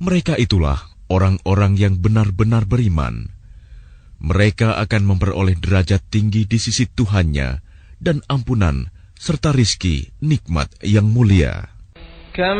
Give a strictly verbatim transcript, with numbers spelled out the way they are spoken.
Mereka itulah orang-orang yang benar-benar beriman. Mereka akan memperoleh derajat tinggi di sisi Tuhannya dan ampunan serta rizki nikmat yang mulia.